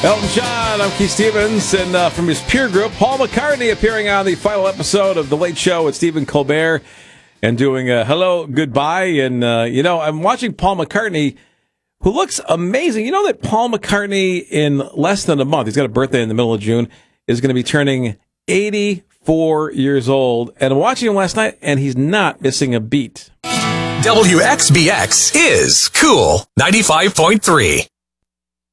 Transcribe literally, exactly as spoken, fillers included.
Elton John, I'm Keith Stevens, and uh, from his peer group, Paul McCartney appearing on the final episode of The Late Show with Stephen Colbert and doing a hello, goodbye. And, uh, you know, I'm watching Paul McCartney, who looks amazing. You know that Paul McCartney, in less than a month, he's got a birthday in the middle of June, is going to be turning eighty-four years old. And I'm watching him last night, and he's not missing a beat. W X B X is Cool ninety-five point three.